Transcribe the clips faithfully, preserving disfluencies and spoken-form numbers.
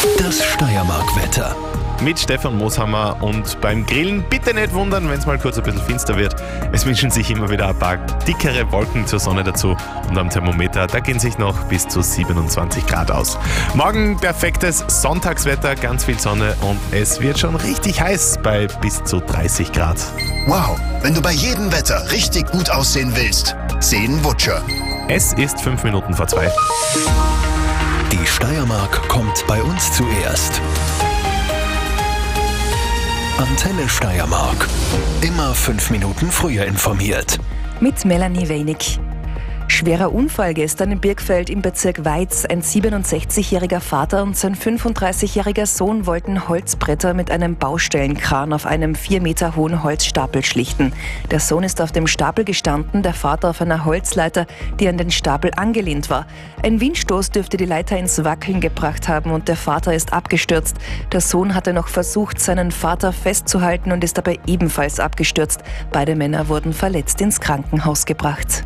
Das Steiermark-Wetter. Mit Stefan Mooshammer, und beim Grillen bitte nicht wundern, wenn es mal kurz ein bisschen finster wird. Es mischen sich immer wieder ein paar dickere Wolken zur Sonne dazu, und am Thermometer, da gehen sich noch bis zu siebenundzwanzig Grad aus. Morgen perfektes Sonntagswetter, ganz viel Sonne, und es wird schon richtig heiß bei bis zu dreißig Grad. Wow, wenn du bei jedem Wetter richtig gut aussehen willst, sehen Wutscher. Es ist fünf Minuten vor zwei. Die Steiermark kommt bei uns zuerst. Antenne Steiermark. Immer fünf Minuten früher informiert. Mit Melanie Weinig. Schwerer Unfall gestern im Birkfeld im Bezirk Weiz. Ein siebenundsechzigjähriger Vater und sein fünfunddreißigjähriger Sohn wollten Holzbretter mit einem Baustellenkran auf einem vier Meter hohen Holzstapel schlichten. Der Sohn ist auf dem Stapel gestanden, der Vater auf einer Holzleiter, die an den Stapel angelehnt war. Ein Windstoß dürfte die Leiter ins Wackeln gebracht haben und der Vater ist abgestürzt. Der Sohn hatte noch versucht, seinen Vater festzuhalten und ist dabei ebenfalls abgestürzt. Beide Männer wurden verletzt ins Krankenhaus gebracht.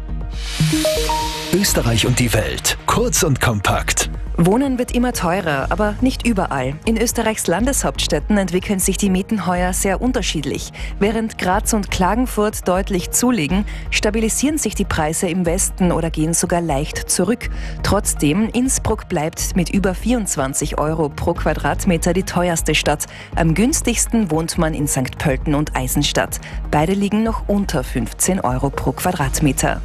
Österreich und die Welt. Kurz und kompakt. Wohnen wird immer teurer, aber nicht überall. In Österreichs Landeshauptstädten entwickeln sich die Mieten heuer sehr unterschiedlich. Während Graz und Klagenfurt deutlich zulegen, stabilisieren sich die Preise im Westen oder gehen sogar leicht zurück. Trotzdem, Innsbruck bleibt mit über vierundzwanzig Euro pro Quadratmeter die teuerste Stadt. Am günstigsten wohnt man in Sankt Pölten und Eisenstadt. Beide liegen noch unter fünfzehn Euro pro Quadratmeter.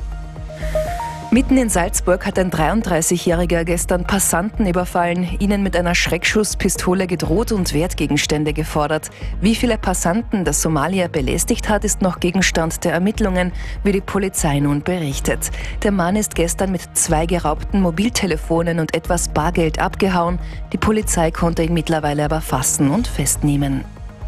Mitten in Salzburg hat ein dreiunddreißigjähriger gestern Passanten überfallen, ihnen mit einer Schreckschusspistole gedroht und Wertgegenstände gefordert. Wie viele Passanten der Somalier belästigt hat, ist noch Gegenstand der Ermittlungen, wie die Polizei nun berichtet. Der Mann ist gestern mit zwei geraubten Mobiltelefonen und etwas Bargeld abgehauen. Die Polizei konnte ihn mittlerweile aber fassen und festnehmen.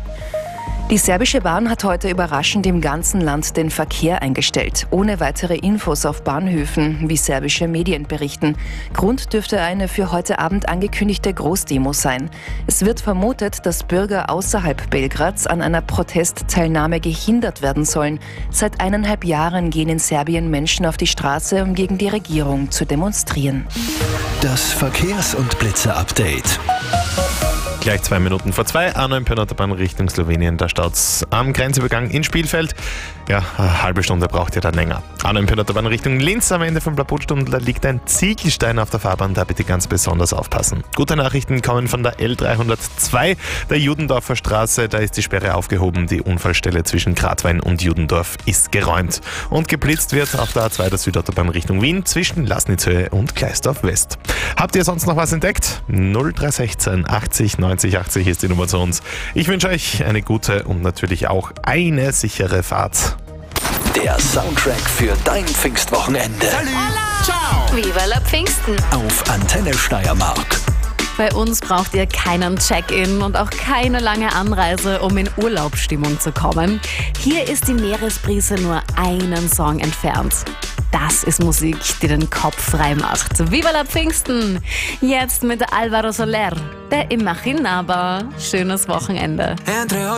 Die serbische Bahn hat heute überraschend im ganzen Land den Verkehr eingestellt, ohne weitere Infos auf Bahnhöfen, wie serbische Medien berichten. Grund dürfte eine für heute Abend angekündigte Großdemo sein. Es wird vermutet, dass Bürger außerhalb Belgrads an einer Protestteilnahme gehindert werden sollen. Seit eineinhalb Jahren gehen in Serbien Menschen auf die Straße, um gegen die Regierung zu demonstrieren. Das Verkehrs- und Blitze-Update. Gleich zwei Minuten vor zwei, A neun Autobahn Richtung Slowenien, da staut's am Grenzübergang in Spielfeld. Ja, eine halbe Stunde braucht ihr dann länger. A neun Autobahn Richtung Linz, am Ende von Blauputstundler liegt ein Ziegelstein auf der Fahrbahn, da bitte ganz besonders aufpassen. Gute Nachrichten kommen von der L dreihundertzwei, der Judendorfer Straße, da ist die Sperre aufgehoben. Die Unfallstelle zwischen Gratwein und Judendorf ist geräumt. Und geblitzt wird auf der A zwei der Südautobahn Richtung Wien zwischen Lasnitzhöhe und Gleisdorf West. Habt ihr sonst noch was entdeckt? null drei eins sechs achtzig neunzig achtzig ist die Nummer zu uns. Ich wünsche euch eine gute und natürlich auch eine sichere Fahrt. Der Soundtrack für dein Pfingstwochenende. Ciao! Viva la Pfingsten! Auf Antenne Steiermark. Bei uns braucht ihr keinen Check-in und auch keine lange Anreise, um in Urlaubsstimmung zu kommen. Hier ist die Meeresbrise nur einen Song entfernt. Das ist Musik, die den Kopf frei macht. Viva la Pfingsten! Jetzt mit Alvaro Soler. Der Imaginaba. Schönes Wochenende.